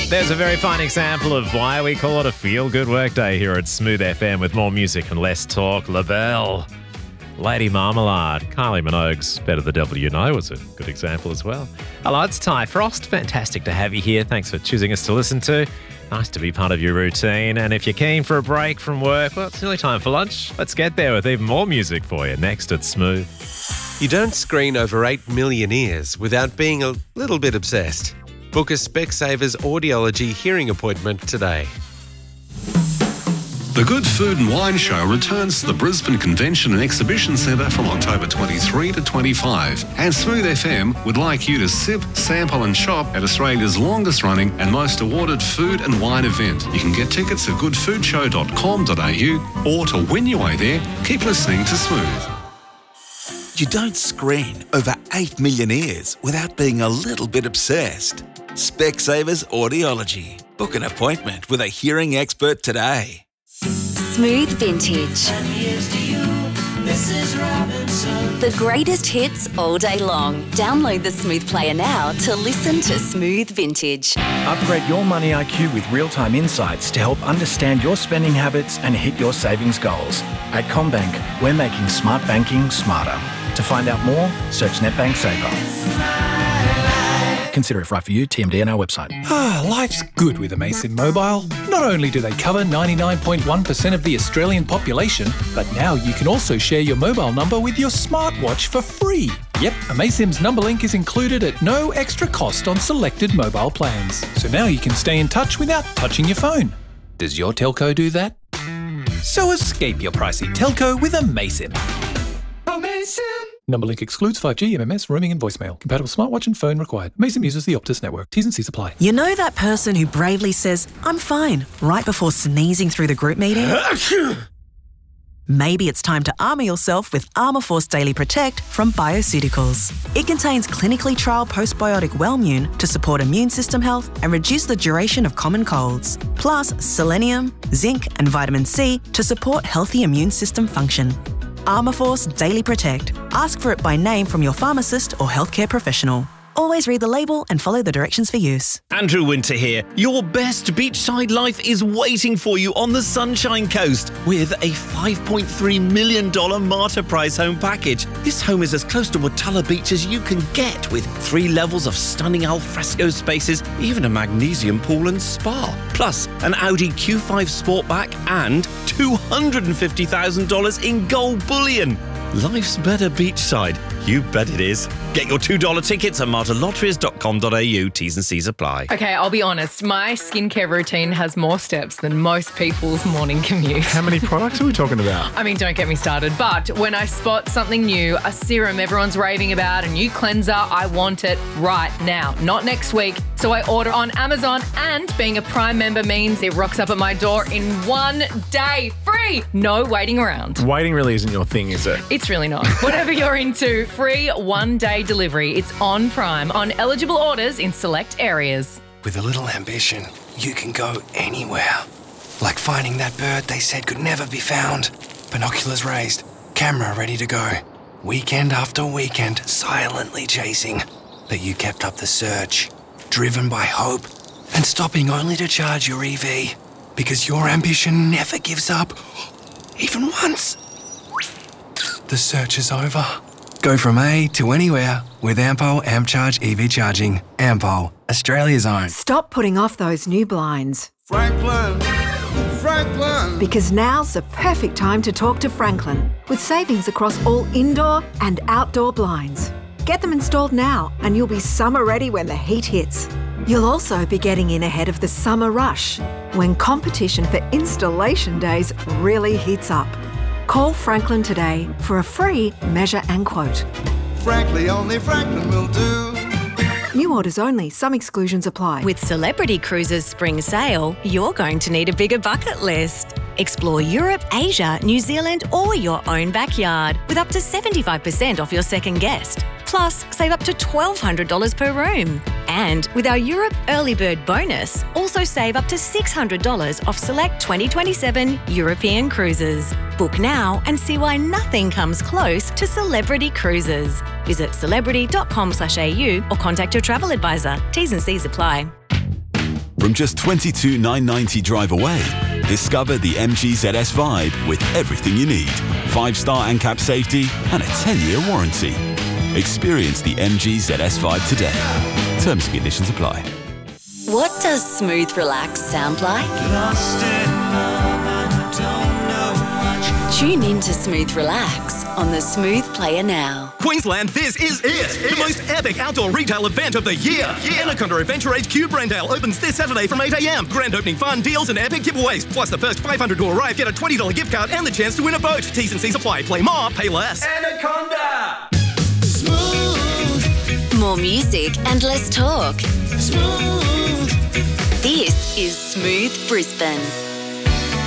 There's a very fine example of why we call it a feel-good workday here at Smooth FM with more music and less talk. LaBelle, Lady Marmalade, Kylie Minogue's Better the Devil You Know was a good example as well. Hello, it's Ty Frost. Fantastic to have you here. Thanks for choosing us to listen to. Nice to be part of your routine. And if you're keen for a break from work, well, it's nearly time for lunch. Let's get there with even more music for you next at Smooth. You don't screen over 8 million ears without being a little bit obsessed. Book a Specsavers Audiology hearing appointment today. The Good Food and Wine Show returns to the Brisbane Convention and Exhibition Centre from October 23 to 25. And Smooth FM would like you to sip, sample and shop at Australia's longest running and most awarded food and wine event. You can get tickets at goodfoodshow.com.au, or to win your way there, keep listening to Smooth. You don't screen over 8 million ears without being a little bit obsessed. Specsavers Audiology. Book an appointment with a hearing expert today. Smooth Vintage. The greatest hits all day long. Download the Smooth Player now to listen to Smooth Vintage. Upgrade your money IQ with real-time insights to help understand your spending habits and hit your savings goals. At CommBank, we're making smart banking smarter. To find out more, search NetBank Saver. Consider if right for you, TMD on our website. Life's good with Amasim Mobile. Not only do they cover 99.1% of the Australian population, but now you can also share your mobile number with your smartwatch for free. Yep, Amasim's number link is included at no extra cost on selected mobile plans. So now you can stay in touch without touching your phone. Does your telco do that? So escape your pricey telco with Amasim. Number link excludes 5G, MMS, roaming and voicemail. Compatible smartwatch and phone required. Amasim uses the Optus network. T's and C's apply. You know that person who bravely says, "I'm fine," right before sneezing through the group meeting? Maybe it's time to armour yourself with Armourforce Daily Protect from Bioceuticals. It contains clinically trialled postbiotic Wellmune to support immune system health and reduce the duration of common colds. Plus, selenium, zinc and vitamin C to support healthy immune system function. Armourforce Daily Protect. Ask for it by name from your pharmacist or healthcare professional. Always read the label and follow the directions for use. Andrew Winter here. Your best beachside life is waiting for you on the Sunshine Coast with a $5.3 million Marta Prize home package. This home is as close to Watala Beach as you can get, with 3 levels of stunning alfresco spaces, even a magnesium pool and spa. Plus, an Audi Q5 Sportback and $250,000 in gold bullion. Life's better beachside. You bet it is. Get your $2 tickets at martalotteries.com.au. T's and C's apply. Okay, I'll be honest. My skincare routine has more steps than most people's morning commute. How many products are we talking about? I mean, don't get me started. But when I spot something new, a serum everyone's raving about, a new cleanser, I want it right now, not next week. So I order on Amazon, and being a Prime member means it rocks up at my door in 1 day. Free! No waiting around. Waiting really isn't your thing, is it? It's really not. Whatever you're into, free 1-day delivery. It's on Prime on eligible orders in select areas. With a little ambition, you can go anywhere. Like finding that bird they said could never be found. Binoculars raised, camera ready to go. Weekend after weekend, silently chasing. But you kept up the search, driven by hope, and stopping only to charge your EV. Because your ambition never gives up, even once. The search is over. Go from A to anywhere with Ampol AmpCharge EV charging. Ampol, Australia's own. Stop putting off those new blinds. Franklin. Because now's the perfect time to talk to Franklin, with savings across all indoor and outdoor blinds. Get them installed now and you'll be summer ready when the heat hits. You'll also be getting in ahead of the summer rush, when competition for installation days really heats up. Call Franklin today for a free measure and quote. Frankly, only Franklin will do. New orders only. Some exclusions apply. With Celebrity Cruises Spring Sale, you're going to need a bigger bucket list. Explore Europe, Asia, New Zealand, or your own backyard with up to 75% off your second guest. Plus, save up to $1,200 per room. And with our Europe Early Bird bonus, also save up to $600 off select 2027 European cruises. Book now and see why nothing comes close to Celebrity Cruises. Visit celebrity.com.au or contact your travel advisor. T's and C's apply. From just $22,990 drive away, discover the MG ZS Vibe with everything you need. 5-star ANCAP safety and a 10-year warranty. Experience the MG ZS Vibe today. Terms and conditions apply. What does smooth relax sound like? Tune in to Smooth Relax on the Smooth Player now. Queensland, this is it! The most epic outdoor retail event of the year! Anaconda Adventure HQ Brandale opens this Saturday from 8 a.m. Grand opening fun, deals and epic giveaways. Plus the first 500 to arrive get a $20 gift card and the chance to win a boat. T's and C's apply. Play more, pay less. Anaconda! Smooth. More music and less talk. Smooth. This is Smooth Brisbane.